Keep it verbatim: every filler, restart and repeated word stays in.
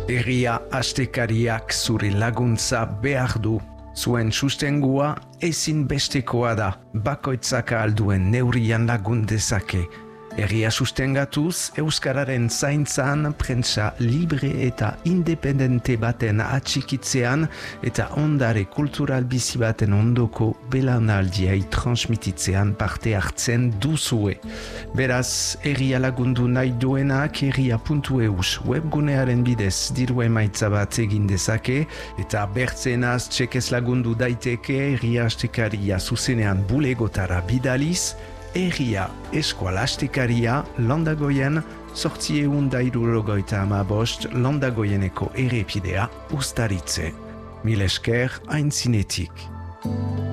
Herria astekariak zure laguntza behar du. Zuen sustengua ezin bestekoa da, bakoitzak ahal duen neurrian lagun dezake. Herria sustengatuz, Euskararen zaintzan, prentsa libre eta independente baten atxikitzean eta ondare kultural bizi baten ondoko belaunaldiai transmititzean parte hartzen duzue. Beraz, herria lagundu nahi duenak herria puntu eus webgunearen bidez diru emaitza bat egin dezake eta bertzenaz txekez lagundu daiteke herria astekaria zuzenean bulegotara bidaliz, Herria eskualastekaria Landagoien zortzieun da hirurogeita hamabost Landagoieneko errepidea uztaritze. Mil esker aintzinetik.